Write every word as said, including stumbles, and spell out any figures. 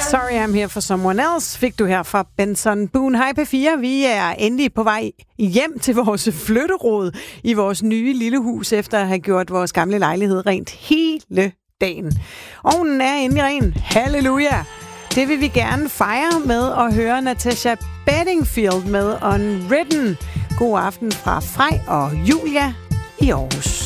Sorry I'm here for someone else fik du her fra Benson Boone. Hej P fire, vi er endelig på vej hjem til vores flytterod i vores nye lille hus, efter at have gjort vores gamle lejlighed rent hele dagen. Ovnen er endelig ren. Halleluja! Det vil vi gerne fejre med at høre Natasha Bedingfield med Unwritten. God aften fra Frej og Julia i Aarhus.